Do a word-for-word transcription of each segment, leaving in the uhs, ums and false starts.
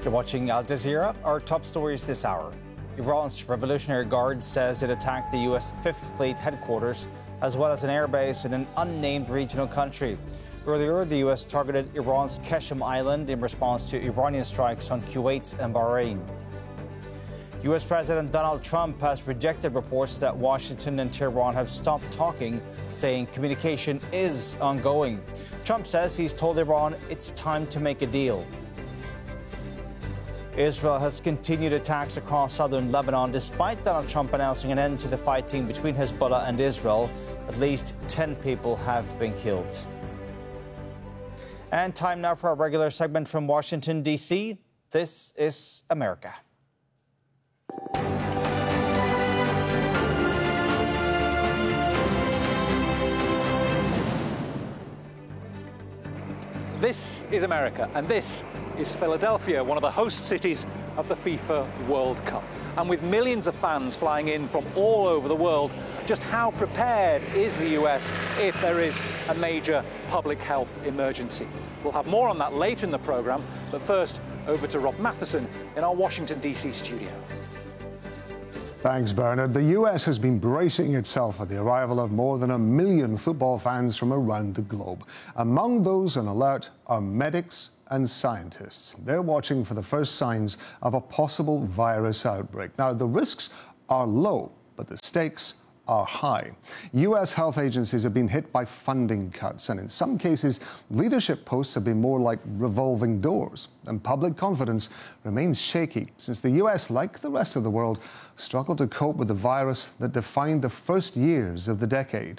You're watching Al Jazeera. Our top stories this hour. Iran's Revolutionary Guard says it attacked the U S Fifth Fleet headquarters as well as an airbase in an unnamed regional country. Earlier, the U S targeted Iran's Qeshm Island in response to Iranian strikes on Kuwait and Bahrain. U S President Donald Trump has rejected reports that Washington and Tehran have stopped talking, saying communication is ongoing. Trump says he's told Iran it's time to make a deal. Israel has continued attacks across southern Lebanon despite Donald Trump announcing an end to the fighting between Hezbollah and Israel. At least ten people have been killed. And time now for our regular segment from Washington, D C. This is America. This is America, and this is Philadelphia, one of the host cities of the FIFA World Cup. And with millions of fans flying in from all over the world, just how prepared is the U S if there is a major public health emergency? We'll have more on that later in the programme, but first, over to Rob Matheson in our Washington, D C studio. Thanks, Bernard. The U S has been bracing itself for the arrival of more than a million football fans from around the globe. Among those on alert are medics and scientists. They're watching for the first signs of a possible virus outbreak. Now, the risks are low, but the stakes are high. U S health agencies have been hit by funding cuts, and in some cases, leadership posts have been more like revolving doors. And public confidence remains shaky since the U S, like the rest of the world, struggled to cope with the virus that defined the first years of the decade.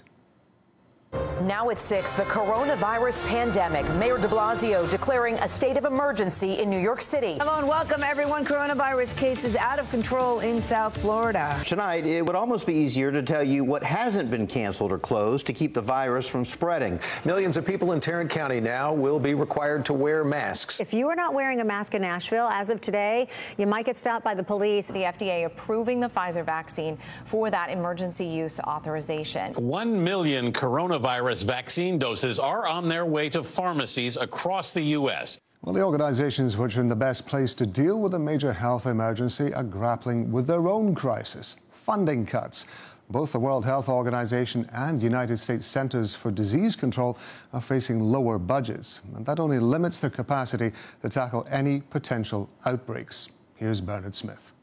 Now at six, the coronavirus pandemic. Mayor de Blasio declaring a state of emergency in New York City. Hello and welcome, everyone. Coronavirus cases out of control in South Florida. Tonight, it would almost be easier to tell you what hasn't been canceled or closed to keep the virus from spreading. Millions of people in Tarrant County now will be required to wear masks. If you are not wearing a mask in Nashville, as of today, you might get stopped by the police. The F D A approving the Pfizer vaccine for that emergency use authorization. One million coronavirus vaccine doses are on their way to pharmacies across the U S. Well, the organizations which are in the best place to deal with a major health emergency are grappling with their own crisis, funding cuts. Both the World Health Organization and United States Centers for Disease Control are facing lower budgets, and that only limits their capacity to tackle any potential outbreaks. Here's Bernard Smith.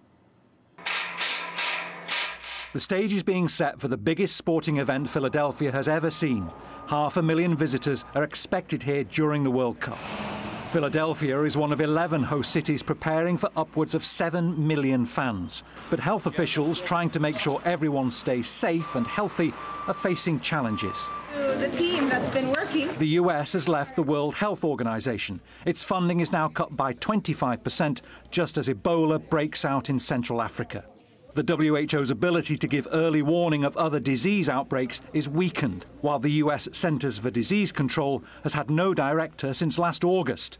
The stage is being set for the biggest sporting event Philadelphia has ever seen. Half a million visitors are expected here during the World Cup. Philadelphia is one of eleven host cities preparing for upwards of seven million fans. But health officials trying to make sure everyone stays safe and healthy are facing challenges. The team that's been working. The U S has left the World Health Organization. Its funding is now cut by twenty-five percent just as Ebola breaks out in Central Africa. The W H O's ability to give early warning of other disease outbreaks is weakened, while the U S Centers for Disease Control has had no director since last August.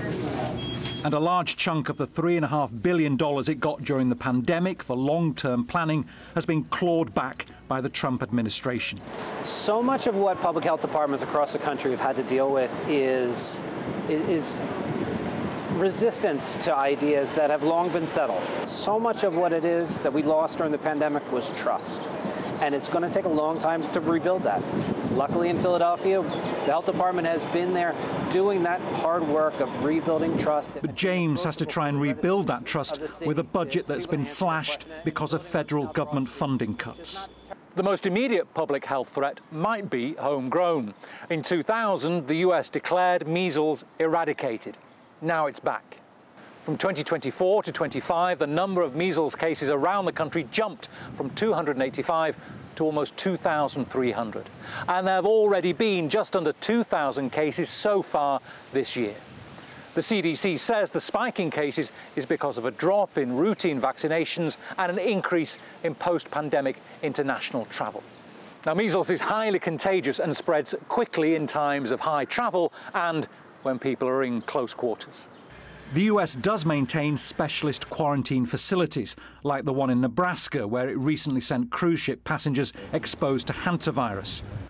And a large chunk of the three point five billion dollars it got during the pandemic for long-term planning has been clawed back by the Trump administration. So much of what public health departments across the country have had to deal with is, is resistance to ideas that have long been settled. So much of what it is that we lost during the pandemic was trust. And it's going to take a long time to rebuild that. Luckily in Philadelphia, the health department has been there doing that hard work of rebuilding trust. But James has to try and rebuild that trust with a budget that's been slashed because of federal government funding cuts. The most immediate public health threat might be homegrown. In two thousand, the U S declared measles eradicated. Now it's back. From twenty twenty-four to twenty-five, the number of measles cases around the country jumped from two hundred eighty-five to almost two thousand three hundred. And there have already been just under two thousand cases so far this year. The C D C says the spike in cases is because of a drop in routine vaccinations and an increase in post-pandemic international travel. Now, measles is highly contagious and spreads quickly in times of high travel and when people are in close quarters. The U S does maintain specialist quarantine facilities, like the one in Nebraska, where it recently sent cruise ship passengers exposed to hantavirus.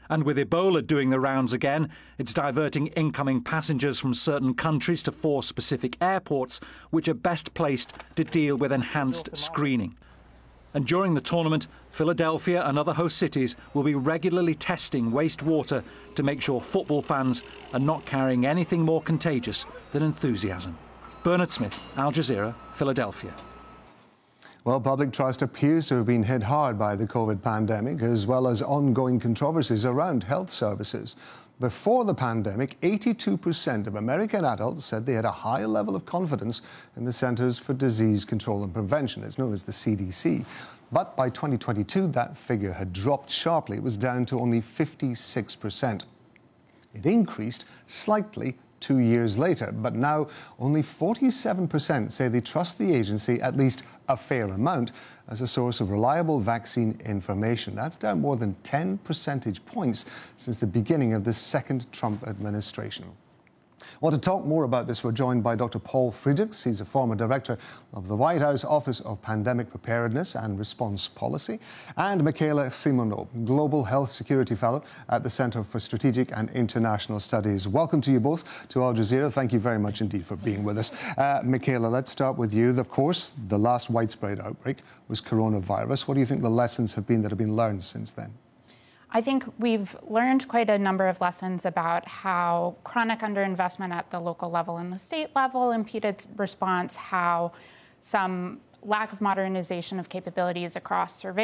And with Ebola doing the rounds again, it's diverting incoming passengers from certain countries to four specific airports, which are best placed to deal with enhanced screening. And during the tournament, Philadelphia and other host cities will be regularly testing wastewater to make sure football fans are not carrying anything more contagious than enthusiasm. Bernard Smith, Al Jazeera, Philadelphia. Well, public trust appears to have been hit hard by the COVID pandemic, as well as ongoing controversies around health services. Before the pandemic, eighty-two percent of American adults said they had a high level of confidence in the Centers for Disease Control and Prevention. It's known as the C D C. But by twenty twenty-two, that figure had dropped sharply. It was down to only fifty-six percent. It increased slightly two years later, but now only forty-seven percent say they trust the agency at least a fair amount as a source of reliable vaccine information. That's down more than ten percentage points since the beginning of the second Trump administration. Well, to talk more about this, we're joined by Doctor Paul Friedrichs. He's a former director of the White House Office of Pandemic Preparedness and Response Policy, and Michaela Simoneau, Global Health Security Fellow at the Center for Strategic and International Studies. Welcome to you both to Al Jazeera. Thank you very much indeed for being with us. Uh, Michaela, let's start with you. Of course, the last widespread outbreak was coronavirus. What do you think the lessons have been that have been learned since then? I think we've learned quite a number of lessons about how chronic underinvestment at the local level and the state level impeded response, how some lack of modernization of capabilities across surveillance